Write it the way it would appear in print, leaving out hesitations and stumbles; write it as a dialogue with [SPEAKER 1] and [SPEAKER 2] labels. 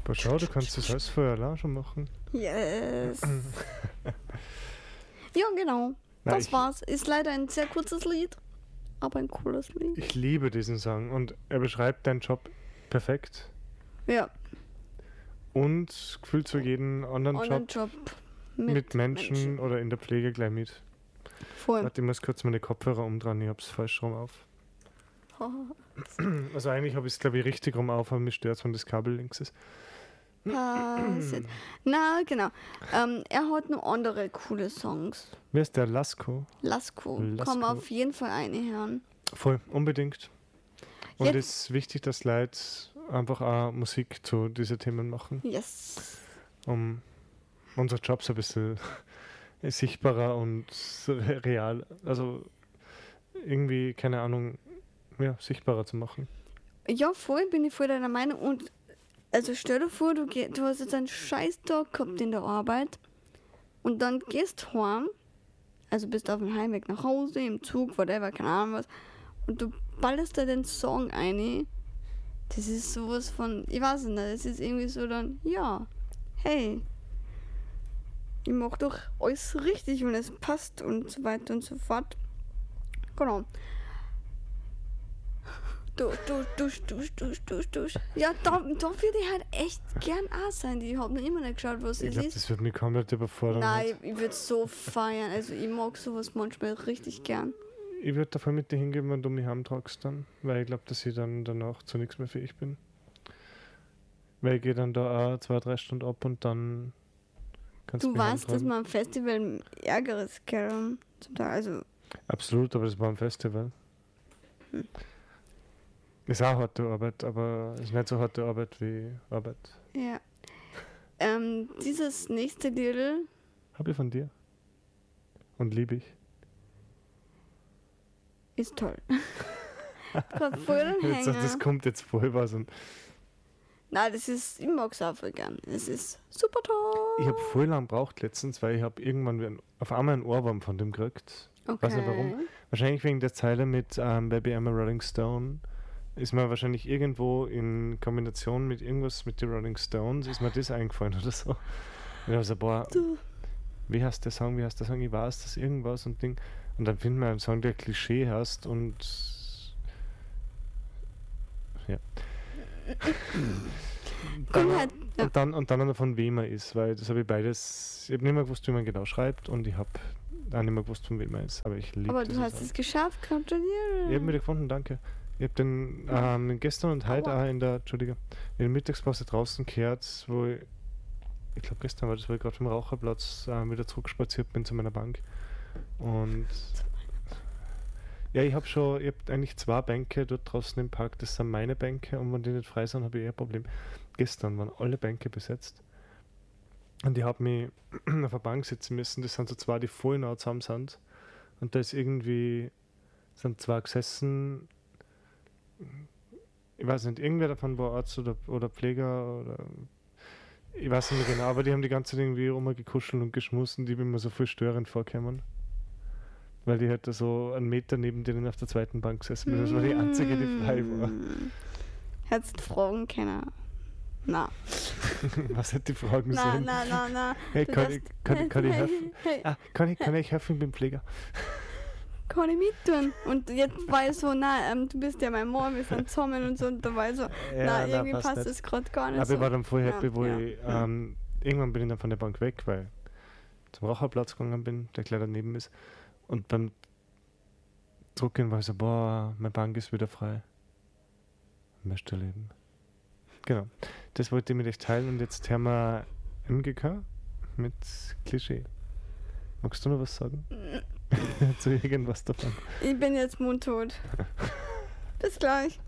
[SPEAKER 1] Aber schau, du kannst das alles vorher allein schon machen.
[SPEAKER 2] Yes. Ja, genau.
[SPEAKER 1] Nein,
[SPEAKER 2] Das war's. Ist leider ein sehr kurzes Lied, aber ein cooles Lied.
[SPEAKER 1] Ich liebe diesen Song und er beschreibt deinen Job perfekt.
[SPEAKER 2] Ja,
[SPEAKER 1] Und gefühlt zu jedem anderen Job
[SPEAKER 2] Online-Job
[SPEAKER 1] mit Menschen oder in der Pflege gleich mit.
[SPEAKER 2] Voll.
[SPEAKER 1] Warte, ich muss kurz meine Kopfhörer umdrehen, ich hab's falsch rum auf. Also eigentlich habe ich es, glaube ich, richtig rum auf, aber mich stört es, wenn das Kabel links ist.
[SPEAKER 2] Passiert. Na, genau. Er hat noch andere coole Songs.
[SPEAKER 1] Wer ist der Lasko?
[SPEAKER 2] Lasko.
[SPEAKER 1] Lasko.
[SPEAKER 2] Kann man auf jeden Fall einhören.
[SPEAKER 1] Voll, unbedingt. Und
[SPEAKER 2] Jetzt-
[SPEAKER 1] es ist wichtig, dass Leute einfach auch Musik zu diesen Themen machen,
[SPEAKER 2] Yes.
[SPEAKER 1] um unsere Jobs ein bisschen sichtbarer und real, also irgendwie, keine Ahnung, ja, sichtbarer zu machen.
[SPEAKER 2] Ja, voll, bin ich voll deiner Meinung. Und also stell dir vor, du hast jetzt einen scheiß Tag gehabt in der Arbeit und dann gehst heim, also bist auf dem Heimweg nach Hause, im Zug, whatever, keine Ahnung was, und du ballerst da den Song ein. Das ist sowas von, ich weiß nicht, das ist irgendwie so dann, ja, hey, ich mach doch alles richtig und es passt und so weiter und so fort. Genau. Dusch. Ja, da würde ich halt echt gern auch sein. Ich habe noch immer nicht geschaut, was
[SPEAKER 1] Ich
[SPEAKER 2] es
[SPEAKER 1] glaube,
[SPEAKER 2] ist.
[SPEAKER 1] das wird mich komplett überfordern.
[SPEAKER 2] Nein, ich würde so feiern. Also ich mag sowas manchmal richtig gern.
[SPEAKER 1] Ich würde dafür mit dir hingehen, wenn du mich heimtragst dann, weil ich glaube, dass ich dann danach zu nichts mehr fähig bin. Weil ich gehe dann da auch 2-3 Stunden ab und dann kannst
[SPEAKER 2] Du
[SPEAKER 1] mich
[SPEAKER 2] weißt, dass
[SPEAKER 1] heimtragen.
[SPEAKER 2] man am Festival Ärgeres kriegen. Zum Teil, also
[SPEAKER 1] Absolut, aber das war ein Festival. Ist auch harte Arbeit, aber ist nicht so harte Arbeit wie Arbeit.
[SPEAKER 2] ja. Dieses nächste Lied
[SPEAKER 1] Habe ich von dir. Und liebe ich.
[SPEAKER 2] ist toll. Gerade voll den
[SPEAKER 1] Jetzt, das
[SPEAKER 2] Hänger.
[SPEAKER 1] kommt jetzt voll was. Und
[SPEAKER 2] Nein, ich mag es auch voll gern. Es ist super toll.
[SPEAKER 1] ich habe voll lang gebraucht letztens, weil ich habe irgendwann auf einmal einen Ohrwurm von dem gekriegt.
[SPEAKER 2] Okay.
[SPEAKER 1] Weiß nicht warum. Wahrscheinlich wegen der Zeile mit Baby I'm a Rolling Stone. Ist mir wahrscheinlich irgendwo in Kombination mit irgendwas mit den Rolling Stones, ist mir das eingefallen oder so. Und ich habe so, boah,
[SPEAKER 2] Du.
[SPEAKER 1] wie heißt der Song, ich weiß das irgendwas und Ding. Und dann finden wir einen Song, der Klischee hast und ja.
[SPEAKER 2] Komm halt, ja.
[SPEAKER 1] Und dann von wem er ist, weil das habe ich beides, ich habe nicht mehr gewusst, wie man genau schreibt und ich habe auch nicht mehr gewusst, von wem er ist. Aber ich liebe
[SPEAKER 2] Aber du
[SPEAKER 1] diesen
[SPEAKER 2] hast
[SPEAKER 1] Song.
[SPEAKER 2] es geschafft, gratuliere.
[SPEAKER 1] Ich habe ihn wieder gefunden, danke. Ich habe den gestern und heute
[SPEAKER 2] Aua.
[SPEAKER 1] auch in der Mittagspause draußen gehört, wo ich glaube gestern war das, wo ich gerade vom Raucherplatz wieder zurückspaziert bin zu meiner Bank. Und ja, ich habe eigentlich 2 Bänke dort draußen im Park, das sind meine Bänke und wenn die nicht frei sind, habe ich eher ein Problem. Gestern waren alle Bänke besetzt und ich habe mich auf der Bank sitzen müssen, das sind so 2, die voll nah zusammen sind und da sind 2 gesessen. Ich weiß nicht, irgendwer davon war Arzt oder Pfleger oder ich weiß nicht mehr genau, aber die haben die ganze Zeit irgendwie rumgekuschelt und geschmust und die bin mir so voll störend vorgekommen. Weil die halt da so einen Meter neben denen auf der zweiten Bank gesessen sind. Das war die einzige, die frei war.
[SPEAKER 2] Hättest du fragen können. Na.
[SPEAKER 1] Was hätte die fragen
[SPEAKER 2] Na,
[SPEAKER 1] sollen?
[SPEAKER 2] na.
[SPEAKER 1] Hey,
[SPEAKER 2] Du
[SPEAKER 1] kann
[SPEAKER 2] darfst-
[SPEAKER 1] ich helfen?
[SPEAKER 2] Hey,
[SPEAKER 1] Kann ich helfen? Ich bin Pfleger.
[SPEAKER 2] kann ich mittun? Und jetzt war ich so, du bist ja mein Mann, wir sind zusammen und so. Und da war ich so, irgendwie passt
[SPEAKER 1] nicht.
[SPEAKER 2] das gerade gar nicht
[SPEAKER 1] Aber
[SPEAKER 2] so.
[SPEAKER 1] ich war dann voll happy,
[SPEAKER 2] Ja,
[SPEAKER 1] wo
[SPEAKER 2] ja,
[SPEAKER 1] ich
[SPEAKER 2] ja.
[SPEAKER 1] irgendwann bin ich dann von der Bank weg, weil ich zum Raucherplatz gegangen bin, der gleich daneben ist. Und beim Zurückgehen war ich so, boah, meine Bank ist wieder frei. Ich möchte leben. Genau. Das wollte ich mit euch teilen und jetzt hören wir MGK mit Klischee. Magst du noch was sagen? Zu irgendwas davon?
[SPEAKER 2] Ich bin jetzt mundtot. Bis gleich.